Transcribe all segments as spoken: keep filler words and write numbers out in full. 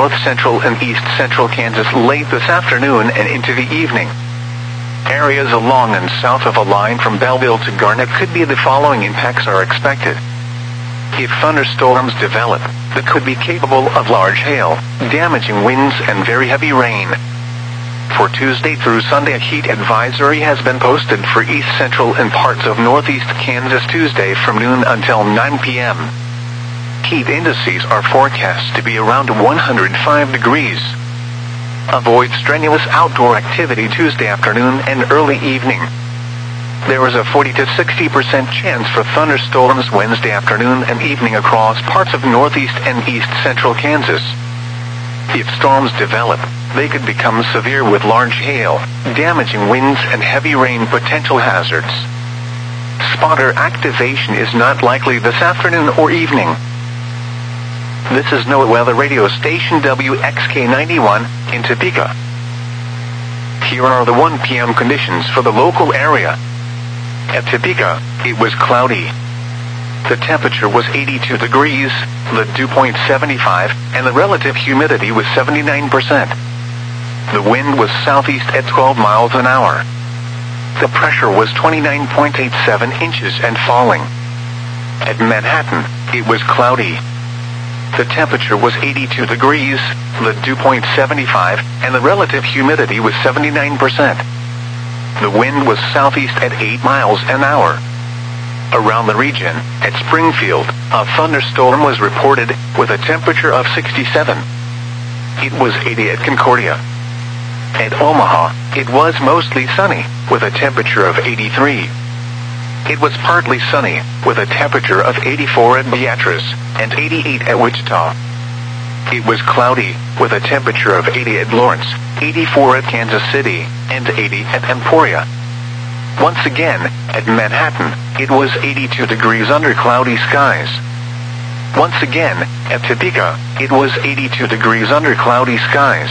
north central and east central Kansas late this afternoon and into the evening. Areas along and south of a line from Belleville to Garnett could be the following impacts are expected. If thunderstorms develop, they could be capable of large hail, damaging winds and very heavy rain. For Tuesday through Sunday, a heat advisory has been posted for east central and parts of northeast Kansas Tuesday from noon until nine p.m. Heat indices are forecast to be around one hundred five degrees. Avoid strenuous outdoor activity Tuesday afternoon and early evening. There is a forty to sixty percent chance for thunderstorms Wednesday afternoon and evening across parts of northeast and east central Kansas. If storms develop, they could become severe with large hail, damaging winds and heavy rain potential hazards. Spotter activation is not likely this afternoon or evening. This is NOAA Weather Radio Station W X K ninety-one in Topeka. Here are the one p.m. conditions for the local area. At Topeka, it was cloudy. The temperature was eighty-two degrees, the dew point seventy-five, and the relative humidity was seventy-nine percent. The wind was southeast at twelve miles an hour. The pressure was twenty-nine point eight seven inches and falling. At Manhattan, it was cloudy. The temperature was eighty-two degrees, the dew point seventy-five, and the relative humidity was seventy-nine percent. The wind was southeast at eight miles an hour. Around the region, at Springfield, a thunderstorm was reported with a temperature of sixty-seven. It was eighty at Concordia. At Omaha, it was mostly sunny, with a temperature of eighty-three. It was partly sunny, with a temperature of eighty-four at Beatrice, and eighty-eight at Wichita. It was cloudy, with a temperature of eighty at Lawrence, eighty-four at Kansas City, and eighty at Emporia. Once again, at Manhattan, it was eighty-two degrees under cloudy skies. Once again, at Topeka, it was eighty-two degrees under cloudy skies.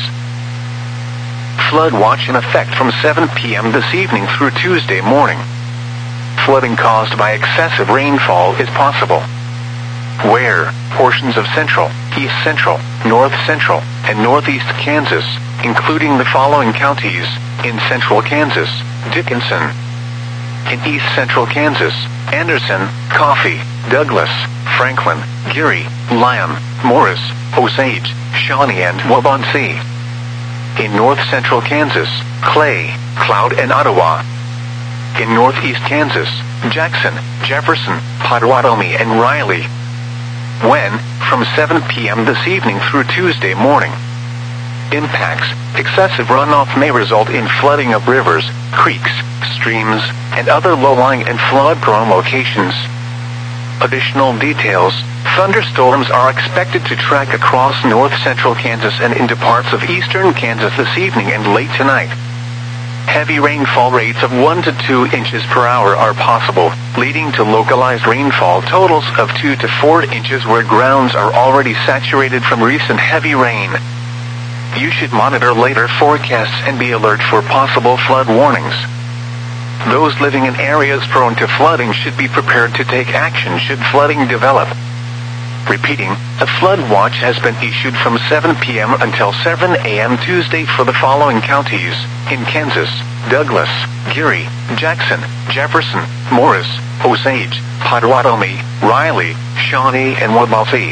Flood watch in effect from seven p.m. this evening through Tuesday morning. Flooding caused by excessive rainfall is possible. Where portions of central, east central, north central, and northeast Kansas, including the following counties: in central Kansas, Dickinson; in east central Kansas, Anderson, Coffee, Douglas, Franklin, Geary, Lyon, Morris, Osage, Shawnee, and Waubonsee; in north central Kansas, Clay, Cloud, and Ottawa; in northeast Kansas, Jackson, Jefferson, Potawatomi, and Riley. When, from seven p.m. this evening through Tuesday morning. Impacts: excessive runoff may result in flooding of rivers, creeks, streams, and other low-lying and flood-prone locations. Additional details: thunderstorms are expected to track across north-central Kansas and into parts of eastern Kansas this evening and late tonight. Heavy rainfall rates of one to two inches per hour are possible, leading to localized rainfall totals of two to four inches where grounds are already saturated from recent heavy rain. You should monitor later forecasts and be alert for possible flood warnings. Those living in areas prone to flooding should be prepared to take action should flooding develop. Repeating, a flood watch has been issued from seven p.m. until seven a.m. Tuesday for the following counties: in Kansas, Douglas, Geary, Jackson, Jefferson, Morris, Osage, Potawatomi, Riley, Shawnee, and Waubonsee.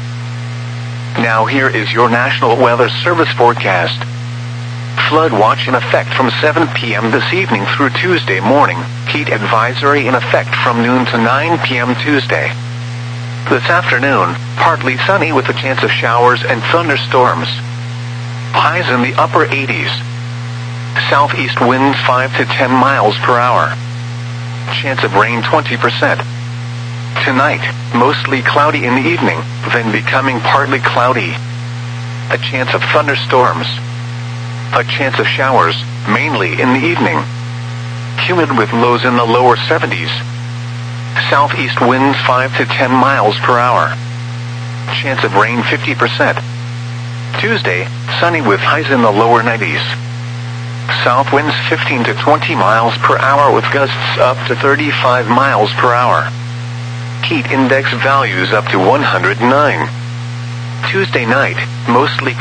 Now here is your National Weather Service forecast. Flood watch in effect from seven p.m. this evening through Tuesday morning. Heat advisory in effect from noon to nine p.m. Tuesday. This afternoon, partly sunny with a chance of showers and thunderstorms. Highs in the upper eighties. Southeast winds five to ten miles per hour. Chance of rain twenty percent. Tonight, mostly cloudy in the evening, then becoming partly cloudy. A chance of thunderstorms. A chance of showers, mainly in the evening. Humid with lows in the lower seventies. Southeast winds five to ten miles per hour. Chance of rain fifty percent. Tuesday, sunny with highs in the lower nineties. South winds fifteen to twenty miles per hour with gusts up to thirty-five miles per hour. Heat index values up to one hundred nine. Tuesday night, mostly